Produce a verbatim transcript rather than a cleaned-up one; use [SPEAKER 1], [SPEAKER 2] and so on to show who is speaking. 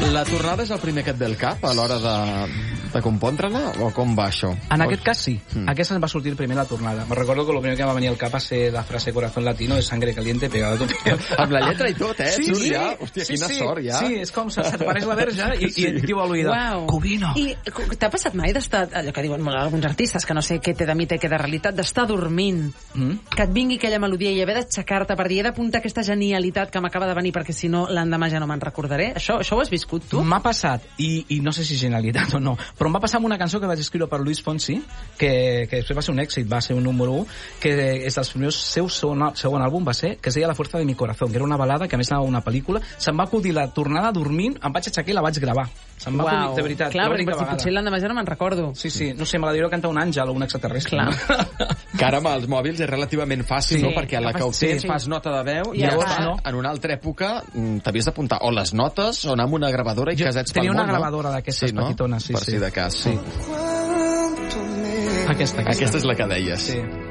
[SPEAKER 1] La tornada és el primer que et ve al cap a l'hora de, de compondre-la, o com va això?
[SPEAKER 2] En aquest cas sí. Mm. Aquesta ens va sortir primer la tornada. Me recordo que el primer que va venir al cap va ser la frase corazón latino de sangre caliente pegada a tu piel.
[SPEAKER 1] Amb la lletra i tot, eh?
[SPEAKER 2] Sí, sí.
[SPEAKER 1] Ja? Hòstia,
[SPEAKER 2] sí,
[SPEAKER 1] quina
[SPEAKER 2] sí.
[SPEAKER 1] sort, ja.
[SPEAKER 2] Sí, és com se't pareix la verge i, sí. i et diu a l'oïda,
[SPEAKER 3] Uau.
[SPEAKER 2] Covino.
[SPEAKER 3] I t'ha passat mai d'estar, allò que diuen molt alguns artistes, que no sé què té de mite, què de realitat, d'estar dormint, mm? que et vingui aquella melodia i haver d'aixecar-te per dir, he d'apuntar aquesta genialitat que m'acaba de venir perquè si no l'endemà ja no me'n recordaré? Això, això ho has viscut tu?
[SPEAKER 2] M'ha passat, i, i no sé si genialitat o no, però em va passar amb una cançó que vaig escriure per Luis Fonsi, que, que després va ser un èxit, va ser un número u, que és dels primers seus segon, segon àlbum, va ser, que es deia La fuerza de mi corazón, que era una balada que a més anava una pel·lícula. Se'm va acudir la tornada dormint, em vaig aixecar i la vaig gravar. Se'm va acudir, de veritat.
[SPEAKER 3] Clar, perquè si potser l'endemà ja no me'n recordo.
[SPEAKER 2] Sí, sí, no sé, me la diria cantar un àngel o un extraterrestre.
[SPEAKER 3] Clar.
[SPEAKER 2] No?
[SPEAKER 1] Que ara amb els mòbils és relativament fàcil,
[SPEAKER 2] Sí.
[SPEAKER 1] no? Perquè a la que ho
[SPEAKER 2] Sí,
[SPEAKER 1] tens
[SPEAKER 2] sí.
[SPEAKER 1] fas nota de veu i
[SPEAKER 3] Ja
[SPEAKER 1] llavors,
[SPEAKER 3] està.
[SPEAKER 1] no? En una altra època mm, t'havies d'apuntar o les notes o anar amb una gravadora i
[SPEAKER 2] Jo
[SPEAKER 1] casets pel
[SPEAKER 2] tenia
[SPEAKER 1] món,
[SPEAKER 2] una gravadora
[SPEAKER 1] no?
[SPEAKER 2] d'aquestes
[SPEAKER 1] sí, no?
[SPEAKER 2] petitones, sí,
[SPEAKER 1] per
[SPEAKER 2] sí.
[SPEAKER 1] si de cas.
[SPEAKER 2] Sí. Aquesta, aquesta.
[SPEAKER 1] Aquesta és la que deies.
[SPEAKER 2] Sí.